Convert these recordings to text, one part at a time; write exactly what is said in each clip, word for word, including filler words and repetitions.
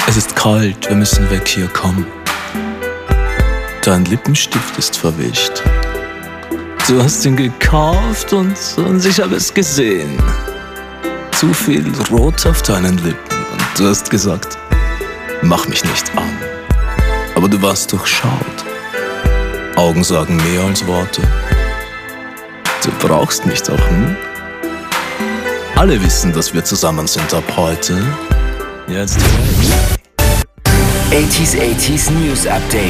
Es ist kalt, wir müssen weg hier, komm. Dein Lippenstift ist verwischt. Du hast ihn gekauft und, und ich habe es gesehen. Zu viel Rot auf deinen Lippen und du hast gesagt, mach mich nicht an. Aber du warst durchschaut. Augen sagen mehr als Worte. Du brauchst mich doch, hm? Alle wissen, dass wir zusammen sind ab heute. Jetzt achtziger achtziger News Update.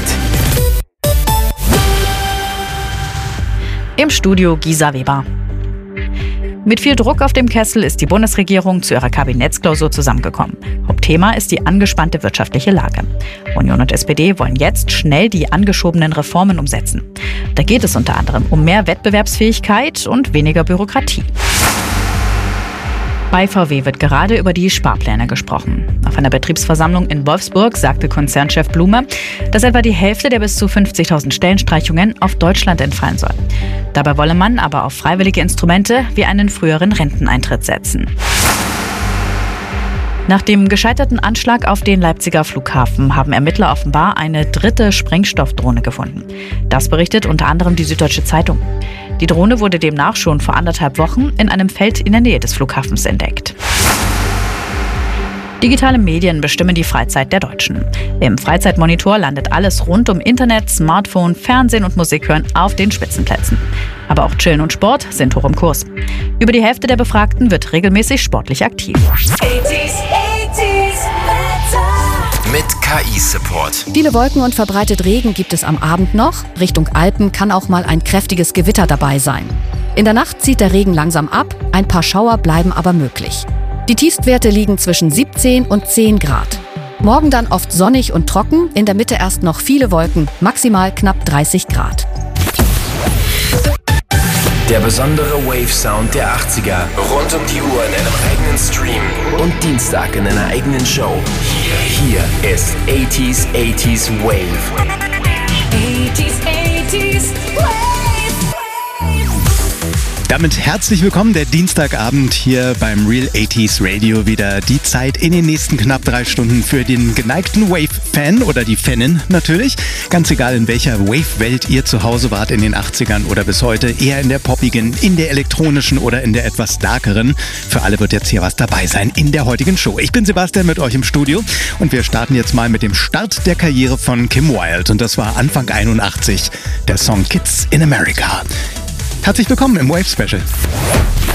Im Studio Gisa Weber. Mit viel Druck auf dem Kessel ist die Bundesregierung zu ihrer Kabinettsklausur zusammengekommen. Hauptthema ist die angespannte wirtschaftliche Lage. Union und S P D wollen jetzt schnell die angeschobenen Reformen umsetzen. Da geht es unter anderem um mehr Wettbewerbsfähigkeit und weniger Bürokratie. Bei V W wird gerade über die Sparpläne gesprochen. Auf einer Betriebsversammlung in Wolfsburg sagte Konzernchef Blume, dass etwa die Hälfte der bis zu fünfzigtausend Stellenstreichungen auf Deutschland entfallen soll. Dabei wolle man aber auf freiwillige Instrumente wie einen früheren Renteneintritt setzen. Nach dem gescheiterten Anschlag auf den Leipziger Flughafen haben Ermittler offenbar eine dritte Sprengstoffdrohne gefunden. Das berichtet unter anderem die Süddeutsche Zeitung. Die Drohne wurde demnach schon vor anderthalb Wochen in einem Feld in der Nähe des Flughafens entdeckt. Digitale Medien bestimmen die Freizeit der Deutschen. Im Freizeitmonitor landet alles rund um Internet, Smartphone, Fernsehen und Musik hören auf den Spitzenplätzen. Aber auch Chillen und Sport sind hoch im Kurs. Über die Hälfte der Befragten wird regelmäßig sportlich aktiv. Mit K I-Support. Viele Wolken und verbreitet Regen gibt es am Abend noch. Richtung Alpen kann auch mal ein kräftiges Gewitter dabei sein. In der Nacht zieht der Regen langsam ab, ein paar Schauer bleiben aber möglich. Die Tiefstwerte liegen zwischen siebzehn und zehn Grad. Morgen dann oft sonnig und trocken, in der Mitte erst noch viele Wolken, maximal knapp dreißig Grad. Der besondere Wave-Sound der achtziger. Rund um die Uhr in einem eigenen Stream. Und Dienstag in einer eigenen Show. Hier, hier ist achtziger achtziger Wave. achtziger achtziger Wave. Damit herzlich willkommen, der Dienstagabend hier beim Real achtziger Radio. Wieder die Zeit in den nächsten knapp drei Stunden für den geneigten Wave-Fan oder die Fanin natürlich. Ganz egal, in welcher Wave-Welt ihr zu Hause wart in den achtzigern oder bis heute. Eher in der poppigen, in der elektronischen oder in der etwas darkeren. Für alle wird jetzt hier was dabei sein in der heutigen Show. Ich bin Sebastian mit euch im Studio und wir starten jetzt mal mit dem Start der Karriere von Kim Wilde. Und das war Anfang einundachtzig, der Song Kids in America. Herzlich willkommen im Wave Special.